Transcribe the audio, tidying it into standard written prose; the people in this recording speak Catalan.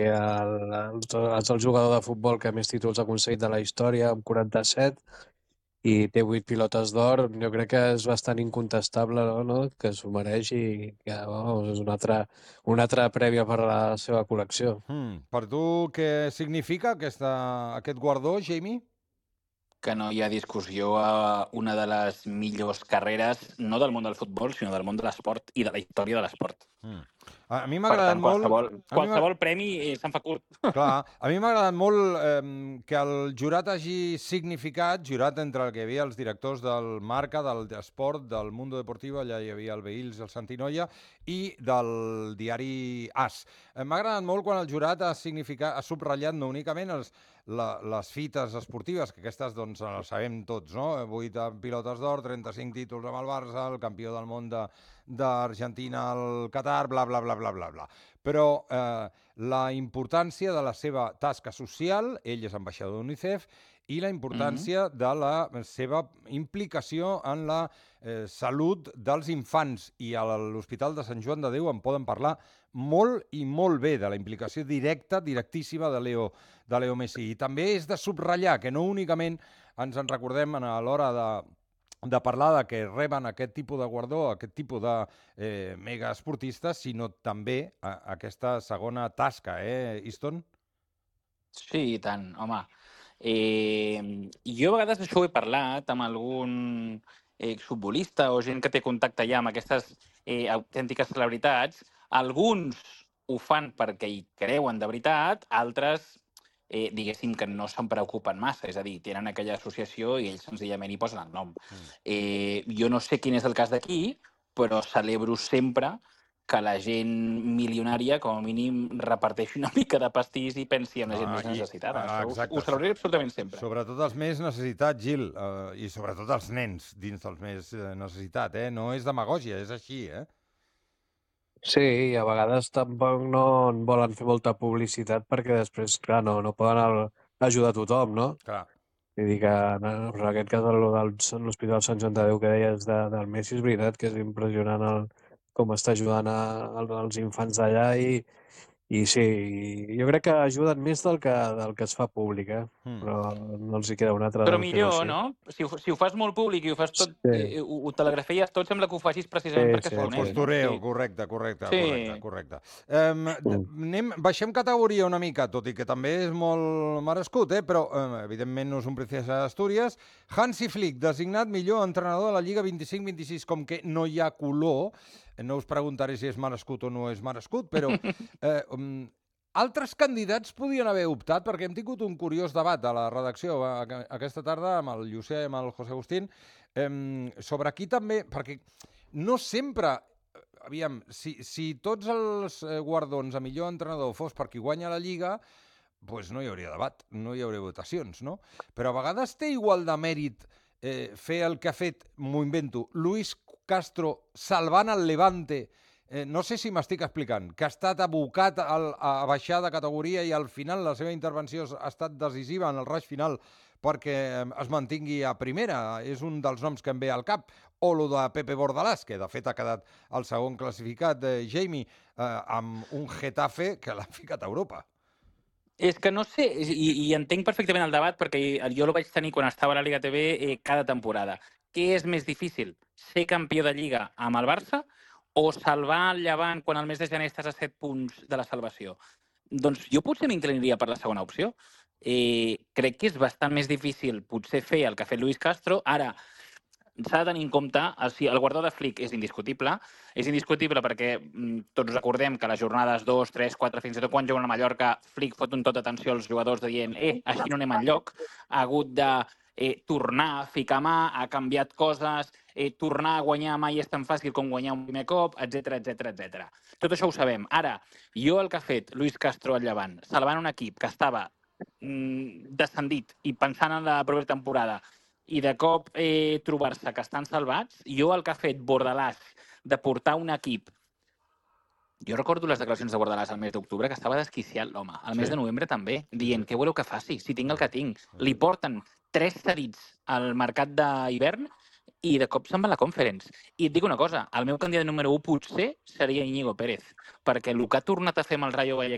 és el jugador de futbol que més títols ha aconseguit de la història, amb 47, i té 8 pilotes d'or. Jo crec que és bastant incontestable, no? Que s'ho mereix i que és una altra prèvia per a la seva col·lecció. Per tu què significa aquest guardó, Jamie? Que no hi ha discussió a una de les millors carreres, no del món del futbol, sinó del món de l'esport i de la història de l'esport. A mi m'ha agradat molt... Qualsevol premi se'n fa curt. Clar, a mi m'ha agradat molt que el jurat hagi significat, jurat entre el que hi havia els directors del Marca, del Esport, del Mundo Deportivo, allà hi havia el Veïls i el Santinoia, i del diari AS. M'ha agradat molt quan el jurat ha subratllat no únicament les fites esportives, que aquestes doncs les sabem tots, no? 8 pilotes d'or, 35 títols amb el Barça, el campió del món d'Argentina al Qatar, bla, bla, bla, bla, bla, bla. Però la importància de la seva tasca social, ell és ambaixador d'UNICEF, i la importància de la seva implicació en la salut dels infants. I a l'Hospital de Sant Joan de Déu en poden parlar molt i molt bé de la implicació directíssima de Leo Messi. I també és de subratllar que no únicament ens en recordem a l'hora de parlar de que reben aquest tipus de guardó, aquest tipus de mega esportistes, sinó també aquesta segona tasca, Easton? Sí, i tant, home. Jo a vegades això ho he parlat amb algun futbolista o gent que té contacte ja amb aquestes autèntiques celebritats. Alguns ho fan perquè hi creuen de veritat, altres diguéssim que no se'n preocupen massa, és a dir, tenen aquella associació i ells senzillament hi posen el nom. Jo no sé quin és el cas d'aquí, però celebro sempre que la gent milionària, com a mínim, reparteixi una mica de pastís i pensi en la gent més necessitada. Ho celebraré absolutament sempre. Sobretot els més necessitats, Gil, i sobretot els nens dins dels més necessitats. No és demagògia, és així, Sí, i a vegades tampoc no en volen fer molta publicitat perquè després, clar, no poden ajudar a tothom, no? Clar. Vull dir que en aquest cas l'Hospital Sant Joan de Déu que deies del Messi, és veritat que és impressionant com està ajudant als infants d'allà i sí, jo crec que ajuden més del que es fa públic, però no els hi queda una altra. Però millor, no? Si ho fas molt públic i ho fas tot, ho telegrafies tot, sembla que ho facis precisament perquè es coneix. El postureo, correcte. Baixem categoria una mica, tot i que també és molt merescut, però evidentment no és un Princesa d'Astúries. Hansi Flick, designat millor entrenador de la Lliga 25-26, com que no hi ha color. No us preguntaré si és merescut o no és merescut, però altres candidats podien haver optat, perquè hem tingut un curiós debat a la redacció aquesta tarda amb el Llucer i amb el José Agustín, sobre aquí també, perquè no sempre... Aviam, si tots els guardons a millor entrenador fos per qui guanya la Lliga, doncs no hi hauria debat, no hi hauria votacions, no? Però a vegades té igual de mèrit fer el que ha fet, m'ho invento, Luis Castro salvant el Levante, no sé si m'estic explicant, que ha estat abocat a baixar de categoria i al final la seva intervenció ha estat decisiva en el raig final perquè es mantingui a primera, és un dels noms que em ve al cap, o lo de Pepe Bordalás, que de fet ha quedat el segon classificat, Jamie, amb un Getafe que l'ha ficat a Europa. És que no sé, i entenc perfectament el debat, perquè jo el vaig tenir quan estava a la Liga TV cada temporada. Què és més difícil? Ser campió de Lliga amb el Barça o salvar el Llevant quan al mes de gener estàs a 7 punts de la salvació? Doncs jo potser m'inclinaria per la segona opció. Crec que és bastant més difícil potser fer el que ha fet Luis Castro. Ara, s'ha de tenir en compte, el guardó de Flick és indiscutible perquè tots recordem que les jornades 2, 3, 4, fins i tot quan juguen a Mallorca, Flick fot un tot d'atenció als jugadors dient així no anem enlloc, ha hagut de tornar, ficar mà, ha canviat coses, tornar a guanyar mai és tan fàcil com guanyar un primer cop, etc. Tot això ho sabem. Ara, jo el que ha fet Luis Castro al Llevant, salvant un equip que estava descendit i pensant en la propera temporada, i de cop trobar-se que estan salvats, jo el que ha fet Bordalás de portar un equip... Jo recordo les declaracions de Bordalás al mes d'octubre, que estava desquiciat l'home. Al mes de novembre també, dient, què voleu que faci? Si tinc el que tinc. Li porten 3 cedits al mercat d'hivern i de cop se'n va a la Conference. I et dic una cosa, el meu candidat número 1 potser seria Íñigo Pérez, perquè el que ha tornat a fer amb el Rayo Vallecano